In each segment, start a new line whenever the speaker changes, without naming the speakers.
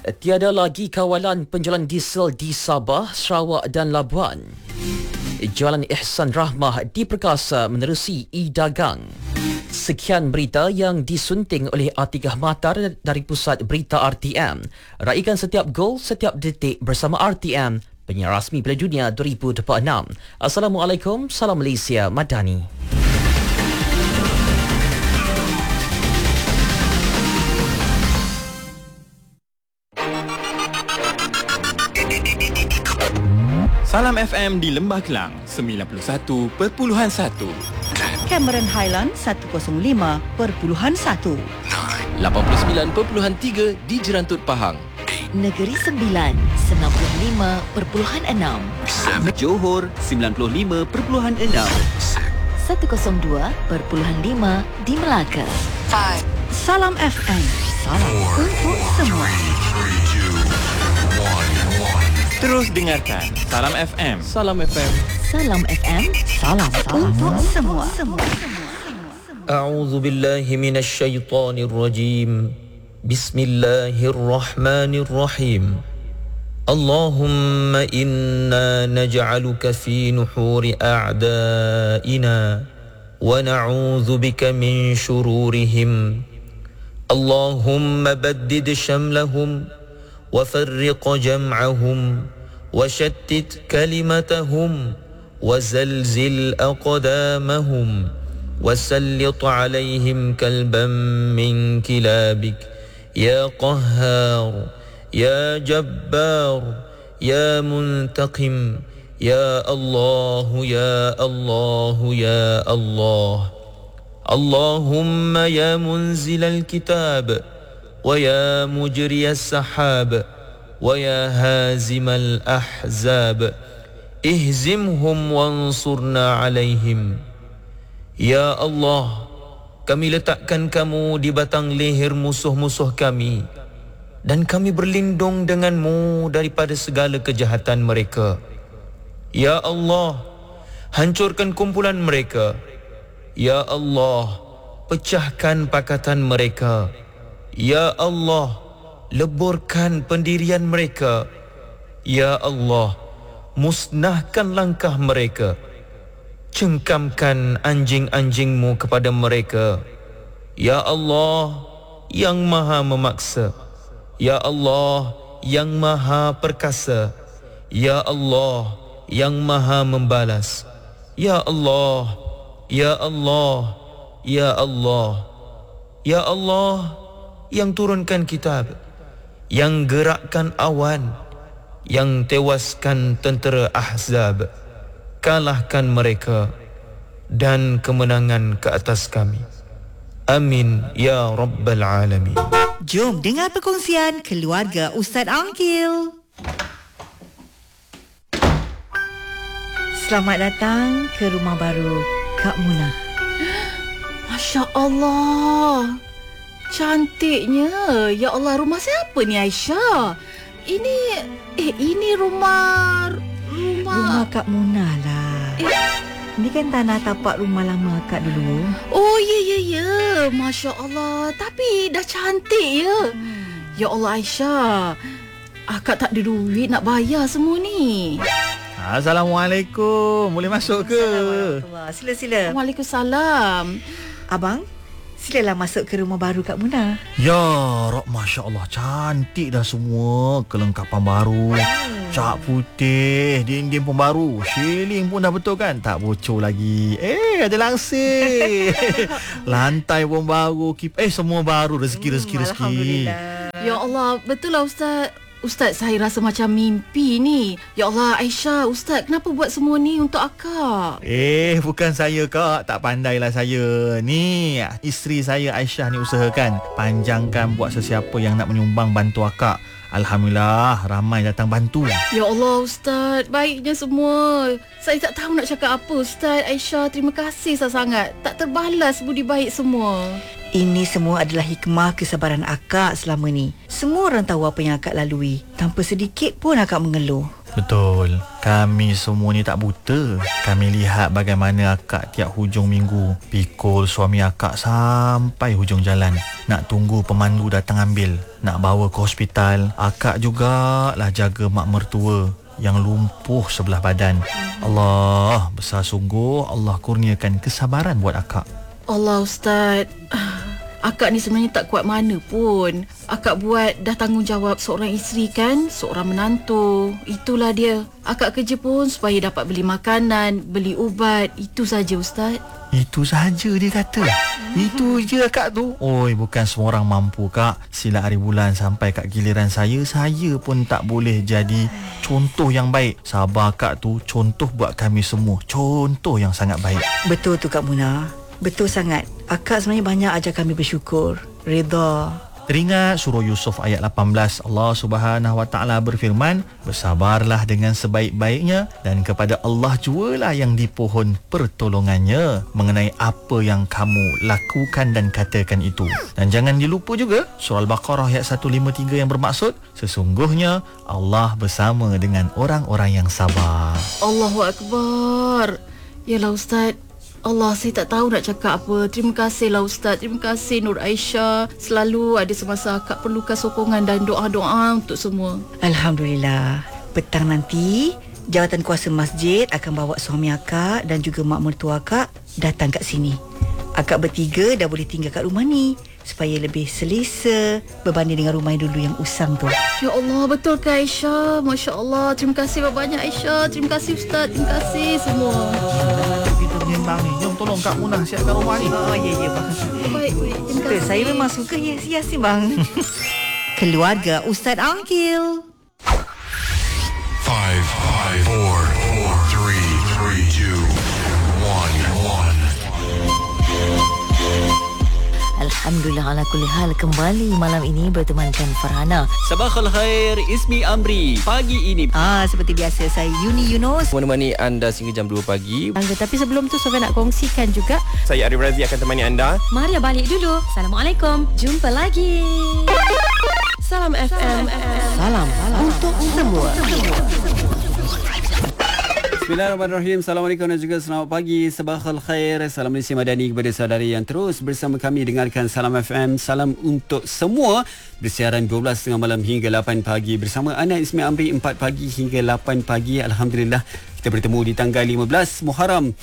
Tiada lagi kawalan penjualan diesel di Sabah, Sarawak dan Labuan. Jalan Ihsan Rahmah diperkasa menerusi e-dagang. Sekian berita yang disunting oleh Atikah Matar dari Pusat Berita RTM. Raikan setiap gol, setiap detik bersama RTM, penyiar rasmi Piala Dunia 2026. Assalamualaikum, salam Malaysia Madani.
Salam FM di Lembah Kelang 91.1.
Cameron Highland 105.1.
89.3 di Jerantut Pahang.
Negeri Sembilan 95.6.
Johor 95.6.
102.5 di Melaka.
Salam FM. Salam untuk semua.
Terus dengarkan Salam FM.
Salam FM.
Salam FM.
Salam untuk semua.
أعوذ بالله من الشيطان الرجيم بسم الله الرحمن الرحيم اللهم إنا نجعلك في نحور أعدائنا ونعوذ بك من شرورهم اللهم بدد شملهم وفرق جمعهم وشتت كلمتهم وزلزل أقدامهم وسلط عليهم كلبا من كلابك يا قهار يا جبار يا منتقم يا الله يا الله يا الله اللهم يا منزل الكتاب ويا مجري السحاب ويا هازم الأحزاب اهزمهم وانصرنا عليهم Ya Allah, kami letakkan kamu di batang leher musuh-musuh kami dan kami berlindung denganmu daripada segala kejahatan mereka. Ya Allah, hancurkan kumpulan mereka. Ya Allah, pecahkan pakatan mereka. Ya Allah, leburkan pendirian mereka. Ya Allah, musnahkan langkah mereka. Cengkamkan anjing-anjingmu kepada mereka. Ya Allah, yang maha memaksa. Ya Allah, yang maha perkasa. Ya Allah, yang maha membalas. Ya Allah, Ya Allah, Ya Allah, Ya Allah, yang turunkan kitab, yang gerakkan awan, yang tewaskan tentera Ahzab. Kalahkan mereka dan kemenangan ke atas kami. Amin ya Rabbal Alamin.
Jom dengar perkongsian keluarga Ustaz Angkil. Selamat datang ke rumah baru Kak Munah.
Masya Allah, cantiknya. Ya Allah, rumah siapa ni Aisyah? Ini rumah
Kak Munah lah. Ini kan tanah tapak rumah lama Kak dulu.
Oh ya. Masya Allah. Tapi dah cantik ya. Ya Allah Aisyah, Akak tak ada duit nak bayar semua ni.
Assalamualaikum. Boleh masuk ke?
Sila.
Waalaikumsalam.
Abang, silalah masuk ke rumah baru Kak Munah.
Ya Rob, Masya Allah, cantik dah semua. Kelengkapan baru, cat putih, dinding pun baru, ceiling pun dah betul kan? Tak bocor lagi. Ada langsir. Lantai pun baru, semua baru. Rezeki.
Alhamdulillah.
Ya Allah, betul lah Ustaz, saya rasa macam mimpi ni. Ya Allah Aisyah, Ustaz kenapa buat semua ni untuk akak?
Bukan saya Kak, tak pandailah saya. Ni isteri saya Aisyah ni usahakan panjangkan buat sesiapa yang nak menyumbang bantu akak. Alhamdulillah, ramai datang bantu.
Ya Allah Ustaz, baiknya semua. Saya tak tahu nak cakap apa Ustaz. Aisyah, terima kasih sangat. Tak terbalas budi baik semua.
Ini semua adalah hikmah kesabaran akak selama ni. Semua orang tahu apa yang akak lalui. Tanpa sedikit pun akak mengeluh.
Betul. Kami semua ni tak buta. Kami lihat bagaimana akak tiap hujung minggu pikul suami akak sampai hujung jalan. Nak tunggu pemandu datang ambil, nak bawa ke hospital. Akak jugalah jaga mak mertua yang lumpuh sebelah badan. Allah, besar sungguh Allah kurniakan kesabaran buat akak.
Allah Ustaz, akak ni sebenarnya tak kuat mana pun. Akak buat dah tanggungjawab seorang isteri kan, seorang menantu. Itulah dia. Akak kerja pun supaya dapat beli makanan, beli ubat. Itu saja Ustaz.
Itu sahaja dia kata. Itu je akak tu. Oi, bukan semua orang mampu kak. Sila hari bulan sampai kat giliran saya pun tak boleh jadi contoh yang baik. Sabar kak tu contoh buat kami semua. Contoh yang sangat baik.
Betul tu Kak Munah. Betul sangat. Akak sebenarnya banyak ajar kami bersyukur, redha.
Teringat surah Yusuf ayat 18. Allah Subhanahu Wa Taala berfirman, bersabarlah dengan sebaik-baiknya dan kepada Allah jualah yang dipohon pertolongannya mengenai apa yang kamu lakukan dan katakan itu. Dan jangan dilupa juga surah Al-Baqarah ayat 153 yang bermaksud sesungguhnya Allah bersama dengan orang-orang yang sabar.
Allahu Akbar. Yalah Ustaz, Allah, saya tak tahu nak cakap apa. Terima kasihlah Ustaz. Terima kasih Nur Aisyah. Selalu ada semasa akak perlukan sokongan dan doa-doa untuk semua.
Alhamdulillah. Petang nanti jawatan kuasa masjid akan bawa suami akak dan juga mak mertua akak datang kat sini. Akak bertiga dah boleh tinggal kat rumah ni supaya lebih selesa berbanding dengan rumah yang dulu yang usang tu.
Ya Allah, betul ke Aisyah? Masya Allah. Terima kasih banyak Aisyah. Terima kasih Ustaz. Terima kasih semua.
Kita menyembang ni. Jom tolong Kak Munah siapkan rumah ni.
Oh ya bang.
Baik. Terima kasih.
Saya memang suka hias-hias ni bang. Keluarga Ustaz Angkil.
5, 4, 3, 2, 1.
Alhamdulillah ala kulli hal, kembali malam ini bertemankan Farhana.
Sabahul khair, Ismi Amri. Pagi ini
Seperti biasa saya Yuni Yunus
menemani anda sehingga jam 2 pagi.
Tapi sebelum tu Sofia nak kongsikan juga.
Saya Arif Razi akan temani anda.
Maria balik dulu. Assalamualaikum. Jumpa lagi. Salam FM.
Salam untuk semua.
Bismillahirrahmanirrahim. Assalamualaikum dan juga selamat pagi. Sabahul khair. Salam Malaysia Madani kepada saudari yang terus bersama kami dengarkan Salam FM. Salam untuk semua. Bersiaran 12.30 malam hingga 8 pagi bersama Ana Ismi Amri 4 pagi hingga 8 pagi. Alhamdulillah kita bertemu di tanggal 15 Muharram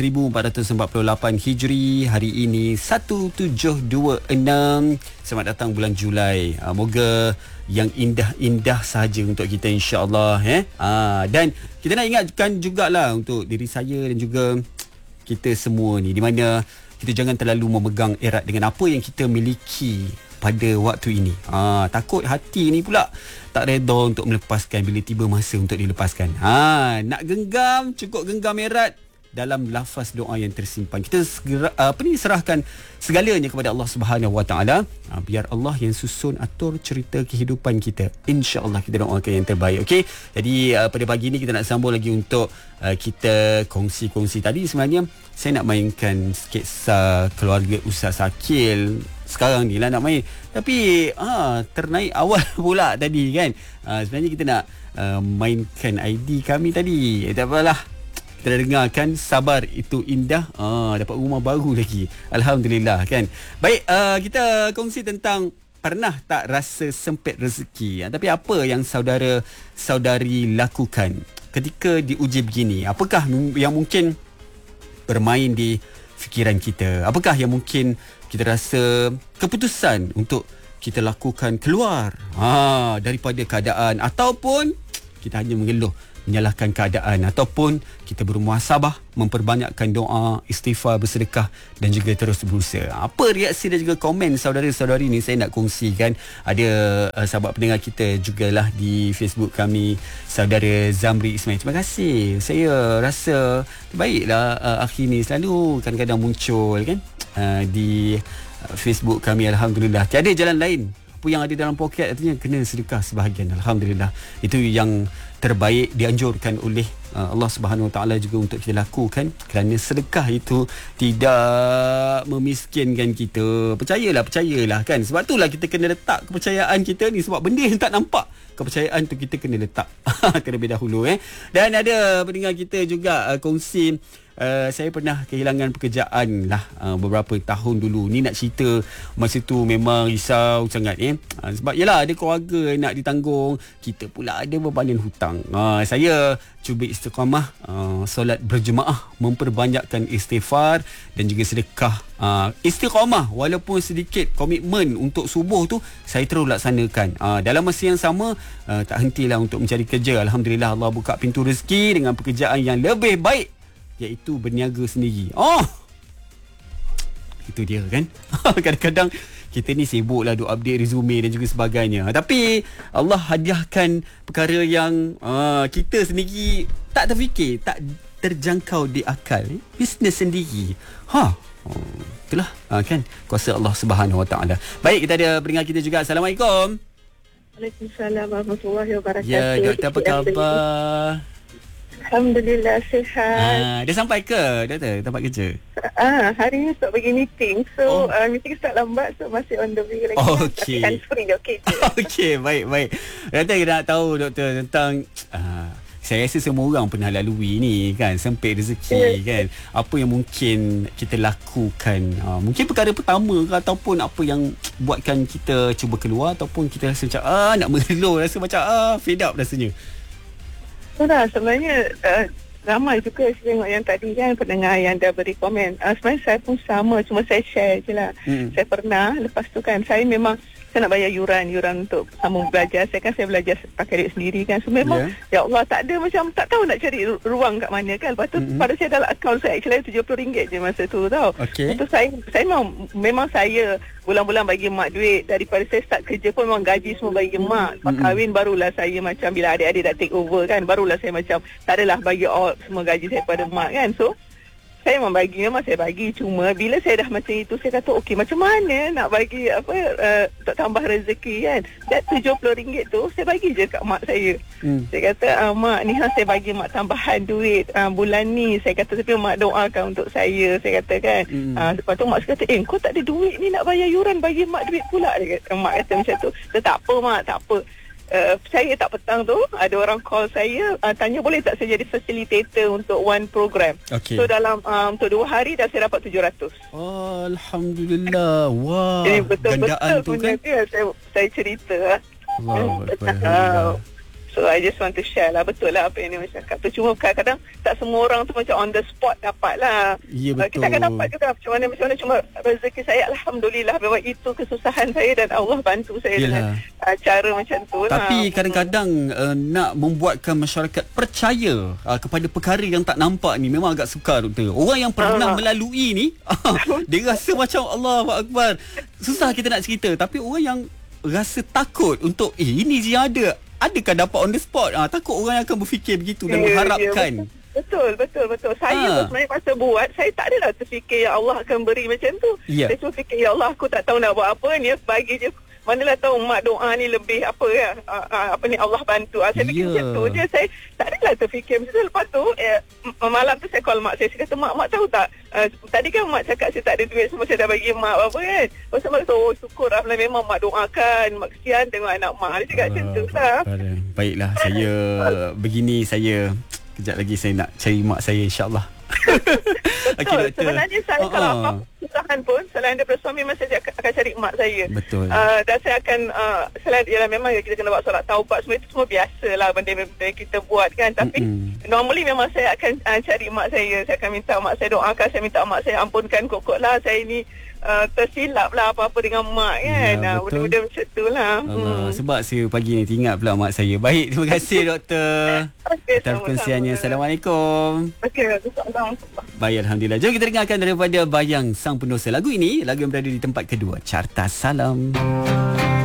1448 Hijri. Hari ini 1726. Selamat datang bulan Julai. Moga yang indah-indah sahaja untuk kita insya-Allah dan kita nak ingatkan jugalah untuk diri saya dan juga kita semua ni di mana kita jangan terlalu memegang erat dengan apa yang kita miliki pada waktu ini. Takut hati ni pula tak reda untuk melepaskan bila tiba masa untuk dilepaskan. Nak genggam, cukup genggam erat dalam lafaz doa yang tersimpan. Kita segera, serahkan segalanya kepada Allah Subhanahu Wa Taala. Biar Allah yang susun atur cerita kehidupan kita. InsyaAllah kita doakan yang terbaik. Okey. Jadi pada pagi ini kita nak sambung lagi untuk kita kongsi-kongsi. Tadi sebenarnya saya nak mainkan sketsa keluarga Ustaz Akil. Sekarang ni lah nak main. Tapi ternaik awal pula tadi kan. Sebenarnya kita nak mainkan ID kami tadi. Tak apalah. Kita dah dengarkan Sabar Itu Indah. Dapat rumah baru lagi. Alhamdulillah kan. Baik, kita kongsi tentang pernah tak rasa sempit rezeki. Tapi apa yang saudara-saudari lakukan ketika diuji begini? Apakah yang mungkin bermain di fikiran kita? Apakah yang mungkin kita rasa keputusan untuk kita lakukan keluar daripada keadaan, ataupun kita hanya mengeluh, menyalahkan keadaan, ataupun kita bermuhasabah, memperbanyakkan doa, istighfar, bersedekah dan juga terus berusaha. Apa reaksi dan juga komen saudara-saudari ni saya nak kongsikan. Ada sahabat pendengar kita jugalah di Facebook kami, saudara Zamri Ismail. Terima kasih. Saya rasa baiklah akhir ni selalu kadang-kadang muncul kan di Facebook kami. Alhamdulillah. Tiada jalan lain. Apa yang ada dalam poket artinya kena sedekah sebahagian. Alhamdulillah. Itu yang terbaik dianjurkan oleh Allah Subhanahu Wa Taala juga untuk kita lakukan, kerana sedekah itu tidak memiskinkan kita. Percayalah kan. Sebab itulah kita kena letak kepercayaan kita ni, sebab benda yang tak nampak, kepercayaan tu kita kena letak terlebih dahulu. Dan ada pendengar kita juga kongsi, saya pernah kehilangan pekerjaan lah beberapa tahun dulu. Ni nak cerita, masa tu memang risau sangat sebab yelah ada keluarga nak ditanggung, kita pula ada bebanan hutang. Saya cuba istiqamah, solat berjemaah, memperbanyakkan istighfar dan juga sedekah. Istiqamah walaupun sedikit, komitmen untuk subuh tu saya terus laksanakan. Dalam masa yang sama tak hentilah untuk mencari kerja. Alhamdulillah Allah buka pintu rezeki dengan pekerjaan yang lebih baik, iaitu berniaga sendiri. Itu dia kan. Kadang-kadang kita ni sibuk lah duk update resume dan juga sebagainya, tapi Allah hadiahkan perkara yang kita sendiri tak terfikir, tak terjangkau di akal. Bisnes sendiri. Itulah kan kuasa Allah Subhanahu Wa Taala. Baik, kita ada pendengar kita juga. Assalamualaikum.
Waalaikumsalam warahmatullahi wabarakatuh.
Ya, doktor, apa khabar?
Alhamdulillah, sihat.
Dah sampai ke doktor tempat kerja?
Hari ni start pergi meeting. So meeting start lambat, so masih on the way lagi.
Okey.
Tapi free, okey.
Okey, baik. Doktor, kita nak tahu doktor tentang saya rasa semua orang pernah lalui ni kan, sempit rezeki kan. Apa yang mungkin kita lakukan? Mungkin perkara pertama ke, ataupun apa yang buatkan kita cuba keluar, ataupun kita rasa macam nak mengeluh, rasa macam fed up rasanya.
Sebenarnya ramai juga saya tengok yang tadi kan, pendengar yang dah beri komen. Sebenarnya saya pun sama, cuma saya share je lah. Saya pernah, lepas tu kan saya memang saya nak bayar yuran untuk sambung belajar. Saya belajar pakai duit sendiri kan. So memang ya Allah, tak ada, macam tak tahu nak cari ruang kat mana kan. Lepas tu pada saya dalam akaun saya actually RM70 je masa tu tau. Itu saya memang saya bulan-bulan bagi mak duit. Daripada saya start kerja pun memang gaji semua bagi mak. Lepas kahwin barulah saya macam, bila adik-adik dah take over kan, barulah saya macam tak adalah bagi all semua gaji saya pada mak kan. So saya memang saya bagi. Cuma bila saya dah macam itu, saya kata okey, macam mana nak bagi untuk tambah rezeki kan. That RM70 tu saya bagi je kat mak saya. Saya kata mak ni saya bagi mak tambahan duit bulan ni. Saya kata tapi mak doakan untuk saya kata kan. Lepas tu mak saya kata kau tak ada duit ni nak bayar yuran, bagi mak duit pula. Mak kata macam tu. Tak apa mak, tak apa. Saya tak petang tu ada orang call saya, tanya boleh tak saya jadi facilitator untuk one program. So dalam untuk 2 hari dah saya dapat 700.
Alhamdulillah. Wah,
betul-betul
tu
punya
kan.
Saya cerita. So I just want to share lah. Betul lah apa yang dia cakap tu. Cuma kadang-kadang tak semua orang tu macam on the spot dapat lah.
Ya, betul.
Kita akan dapat juga macam mana. Cuma rezeki saya Alhamdulillah, memang itu kesusahan saya dan Allah bantu saya dengan cara macam tu lah.
Tapi kadang-kadang nak membuatkan masyarakat percaya kepada perkara yang tak nampak ni memang agak sukar doktor. Orang yang pernah melalui ni dia rasa macam Allahu Akbar. Susah kita nak cerita. Tapi orang yang rasa takut untuk ini je yang adakah dapat on the spot? Takut orang akan berfikir begitu dan mengharapkan.
Betul. Saya sebenarnya masa buat, saya tak adalah terfikir ya Allah akan beri macam tu. Saya cuma fikir ya Allah, aku tak tahu nak buat apa ni, bagi je. Manalah tahu mak doa ni lebih apa Allah bantu. Saya fikir macam tu je. Saya tak adalah terfikir macam tu. Lepas tu malam tu saya call mak saya kata mak tahu tak, tadi kan mak cakap saya tak ada duit, semua saya dah bagi mak apa kan. Lepas tu mak kata syukur lah, memang mak doakan, mak kesian tengok anak mak. Dia cakap macam tu lah.
Baiklah, saya begini, saya kejap lagi saya nak cari mak saya, insyaAllah.
Betul. Sebenarnya saya kalau apa kesusahan pun, selain daripada suami, saya akan cari mak saya.
Betul.
Dan saya akan selain ialah memang kita kena buat solat taubat, semua itu semua biasalah benda kita buat kan. Tapi normally memang saya akan cari mak saya. Saya akan minta mak saya doakan, saya minta mak saya ampunkan kokoklah saya ni tersilap lah apa-apa dengan mak kan. Benda-benda macam tu lah.
Sebab saya pagi ni ingat pula mak saya. Baik, terima kasih doktor atas perkongsiannya. Assalamualaikum. Baik, Alhamdulillah. Jom kita dengarkan daripada Bayang Sang Pendosa. Lagu ini, lagu yang berada di tempat kedua Carta Salam.